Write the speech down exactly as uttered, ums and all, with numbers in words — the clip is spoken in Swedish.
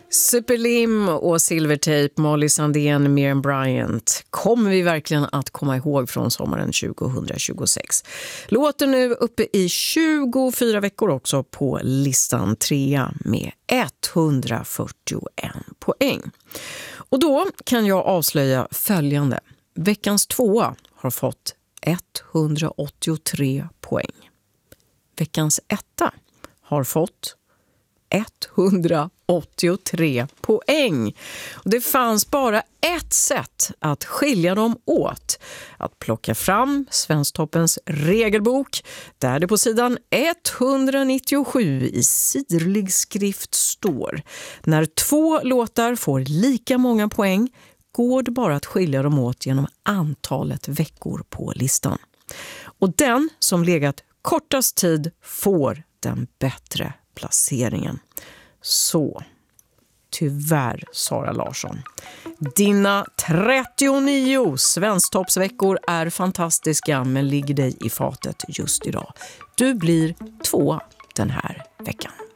Superlim och Silvertape, Molly Sandén, Miriam Bryant kommer vi verkligen att komma ihåg från sommaren tjugohundratjugosex. Låten nu uppe i tjugofyra veckor också på listan, trea med etthundrafyrtioen poäng. Och då kan jag avslöja följande. Veckans tvåa har fått etthundraåttiotre poäng. Veckans etta har fått etthundraåttiotre poäng. Och det fanns bara ett sätt att skilja dem åt. Att plocka fram Svensktoppens regelbok där det på sidan etthundranittiosju i sirlig skrift står: när två låtar får lika många poäng går det bara att skilja dem åt genom antalet veckor på listan. Och den som legat kortast tid får den bättre placeringen. Så, tyvärr Sara Larsson. Dina trettionio Svensktoppsveckor är fantastiska men ligger dig i fatet just idag. Du blir två den här veckan.